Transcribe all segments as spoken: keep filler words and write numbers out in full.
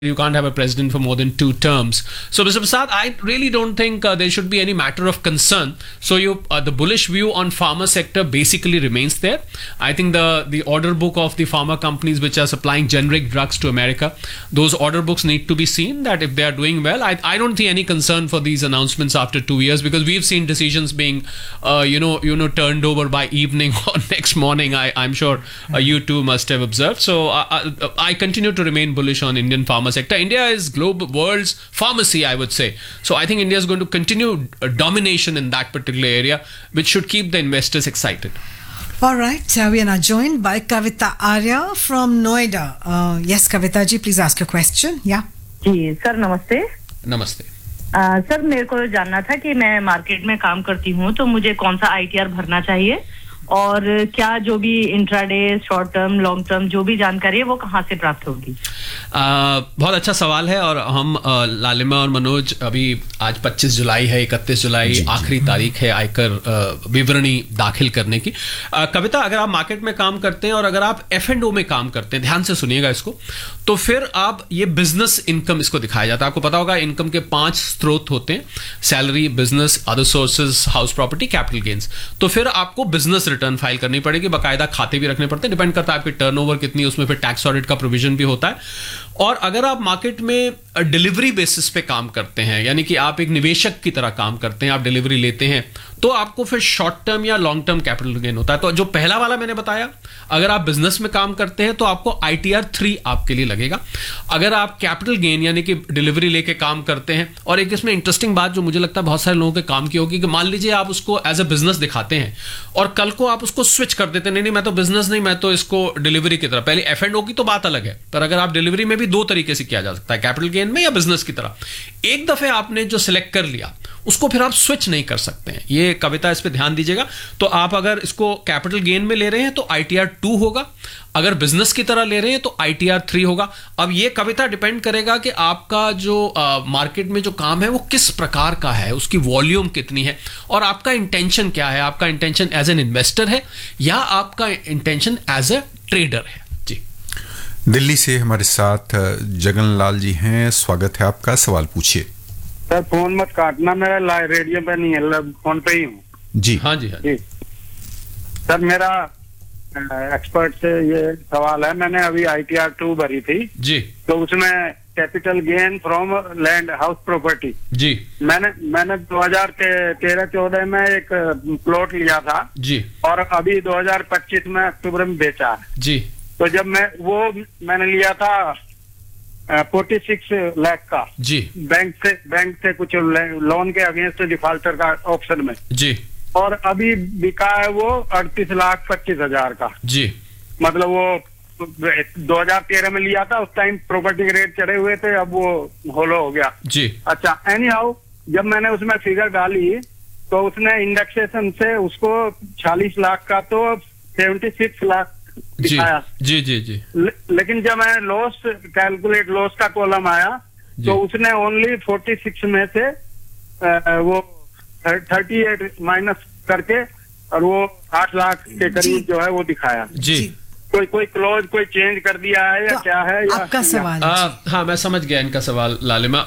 You can't have a president for more than two terms. So, Mister Prasad, I really don't think uh, there should be any matter of concern. So, you uh, the bullish view on pharma sector basically remains there. I think the the order book of the pharma companies which are supplying generic drugs to America, those order books need to be seen. That if they are doing well, I I don't see any concern for these announcements after two years because we've seen decisions being, uh, you know, you know, turned over by evening or next morning. I I'm sure uh, you too must have observed. So, uh, I, I continue to remain bullish on Indian pharma sector. India is global world's pharmacy, I would say. So I think India is going to continue uh, domination in that particular area, which should keep the investors excited. All right, uh, we are now joined by Kavita Arya from Noida. Uh, yes, Kavita ji, please ask your question. Yeah. Ji sir नमस्ते. नमस्ते. uh, sir मेरे को जानना था कि मैं market में काम करती हूँ तो मुझे कौन सा आईटीआर भरना चाहिए और क्या जो भी intraday short term long term जो भी जानकारी है वो कहाँ से प्राप्त होगी? Uh, बहुत अच्छा सवाल है और हम uh, लालिमा और मनोज अभी आज पच्चीस जुलाई है, इकतीस जुलाई आखिरी तारीख है आयकर uh, विवरणी दाखिल करने की. uh, कविता, अगर आप मार्केट में काम करते हैं और अगर आप एफ एंड ओ में काम करते हैं, ध्यान से सुनिएगा इसको, तो फिर आप ये बिजनेस इनकम इसको दिखाया जाता है. आपको पता होगा इनकम के पांच स्रोत होते हैं: salary, business, other sources, house property, capital gains. तो फिर आपको बिजनेस रिटर्न फाइल करनी पड़ेगी, बाकायदा खाते भी रखने पड़ते हैं, डिपेंड करता है आपकी टर्नओवर कितनी, उसमें फिर टैक्स ऑडिट का प्रोविजन भी होता है. और अगर आप मार्केट में डिलीवरी बेसिस पे काम करते हैं, यानी कि आप एक निवेशक की तरह काम करते हैं, आप डिलीवरी लेते हैं, तो आपको फिर शॉर्ट टर्म या लॉन्ग टर्म कैपिटल गेन होता है. तो जो पहला वाला मैंने बताया, अगर आप बिजनेस में काम करते हैं तो आपको आईटीआर थ्री आपके लिए लगेगा. अगर आप कैपिटल गेन यानी कि डिलीवरी लेके काम करते हैं, और एक इसमें इंटरेस्टिंग बात जो मुझे लगता है बहुत सारे लोगों के काम की होगी कि मान लीजिए आप उसको एज अ बिजनेस दिखाते हैं और कल को आप उसको स्विच कर देते हैं, नहीं नहीं मैं तो बिजनेस नहीं, मैं तो इसको डिलीवरी की तरह. पहले एफ एंड ओ की तो बात अलग है, पर अगर आप डिलीवरी में भी दो तरीके से किया जा सकता है, कैपिटल गेन में या बिजनेस की तरह. एक दफे आपने जो सिलेक्ट कर लिया उसको फिर आप स्विच नहीं कर सकते हैं. ये कविता इस पे ध्यान दीजिएगा. तो आप अगर इसको कैपिटल गेन में ले रहे हैं तो आईटीआर टू होगा, अगर बिजनेस की तरह ले रहे हैं तो आईटीआर थ्री होगा. अब ये कविता डिपेंड करेगा कि आपका जो मार्केट में जो काम है वो किस प्रकार का है, उसकी वॉल्यूम कितनी है और आपका इंटेंशन क्या है. आपका इंटेंशन एज एन इन्वेस्टर है या आपका इंटेंशन एज ए ट्रेडर है. जी, दिल्ली से हमारे साथ जगन लाल जी हैं, स्वागत है आपका. सवाल पूछिए. सर फोन मत काटना, मेरा रेडियो पे नहीं है, फोन पे ही हूँ. जी हाँ जी हाँ जी. सर मेरा एक्सपर्ट से ये सवाल है, मैंने अभी आईटीआर टू भरी थी जी, तो उसमें capital gain from land house property जी, मैंने मैंने दो हज़ार तेरह चौदह में एक प्लॉट लिया था जी, और अभी दो हज़ार पच्चीस में अक्टूबर में बेचा जी. तो जब मैं वो मैंने लिया था फोर्टी सिक्स लाख का जी, बैंक से बैंक से कुछ लोन के अगेंस्ट डिफॉल्टर का ऑप्शन में जी, और अभी बिका है वो अड़तीस लाख पच्चीस हजार का जी. मतलब वो दो हज़ार तेरह में लिया था, उस टाइम प्रॉपर्टी के रेट चढ़े हुए थे, अब वो होलो हो गया जी. अच्छा, एनी हाउ जब मैंने उसमें फिगर डाली तो उसने इंडेक्सेशन से उसको छियालीस लाख का तो सेवेंटी सिक्स लाख दिखाया. जी जी जी. ले, लेकिन जब मैं लॉस कैलकुलेट लॉस का कॉलम आया तो उसने ओनली फोर्टी सिक्स में से आ, वो थर्टी एट माइनस करके और वो आठ लाख के करीब जो है वो दिखाया. जी, कोई कोई क्लोज कोई चेंज कर दिया है या तो क्या है या आपका सवाल? आ, हाँ मैं समझ गया इनका सवाल लालिमा.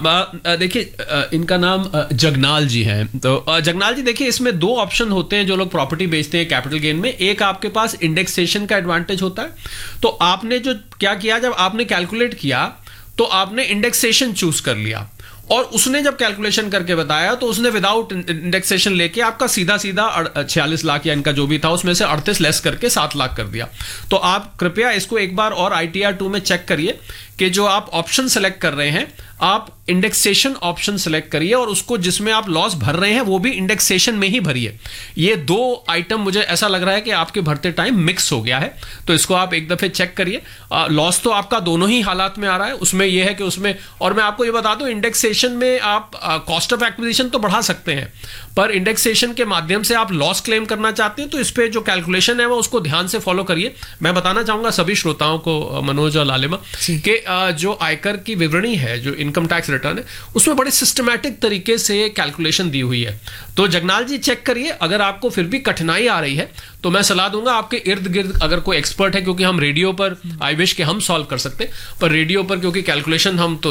देखिए इनका नाम जगनाल जी है. तो आ, जगनाल जी देखिए, इसमें दो ऑप्शन होते हैं जो लोग प्रॉपर्टी बेचते हैं कैपिटल गेन में. एक आपके पास इंडेक्सेशन का एडवांटेज होता है. तो आपने जो क्या किया, जब आपने कैलकुलेट किया तो आपने इंडेक्सेशन चूज कर लिया और उसने जब कैलकुलेशन करके बताया तो उसने विदाउट इंडेक्सेशन लेके आपका सीधा सीधा छियालीस लाख या इनका जो भी था उसमें से अड़तीस लेस करके सात लाख कर दिया. तो आप कृपया इसको एक बार और आईटीआर टू में चेक करिए कि जो आप ऑप्शन सेलेक्ट कर रहे हैं, आप इंडेक्सेशन ऑप्शन सेलेक्ट करिए और उसको जिसमें आप लॉस भर रहे हैं वो भी इंडेक्सेशन में ही भरिए. ये दो आइटम मुझे ऐसा लग रहा है कि आपके भरते टाइम मिक्स हो गया है, तो इसको आप एक दफे चेक करिए. लॉस तो आपका दोनों ही हालात में आ रहा है. उसमें यह है कि उसमें, और मैं आपको ये बता दूं, इंडेक्सेशन में आप कॉस्ट ऑफ एक्विजिशन तो बढ़ा सकते हैं, पर इंडेक्सेशन के माध्यम से आप लॉस क्लेम करना चाहते हैं तो इस पे जो कैलकुलेशन है वो उसको ध्यान से फॉलो करिए. मैं बताना चाहूंगा सभी श्रोताओं को, मनोज और लालिमा, कि जो आयकर की विवरणी है, जो इनकम टैक्स रिटर्न है, उसमें बड़े सिस्टमैटिक तरीके से कैलकुलेशन दी हुई है. तो जगनाल जी चेक करिए. अगर आपको फिर भी कठिनाई आ रही है तो मैं सलाह दूंगा आपके इर्द गिर्द अगर कोई एक्सपर्ट है, क्योंकि हम रेडियो पर आई विश कि हम सॉल्व कर सकते, पर रेडियो पर क्योंकि कैलकुलेशन हम तो